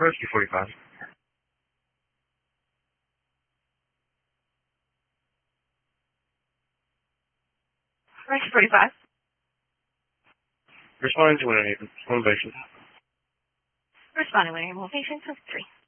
Rescue 45. Rescue 45. Responding to an patient. Responding with animal patient 3.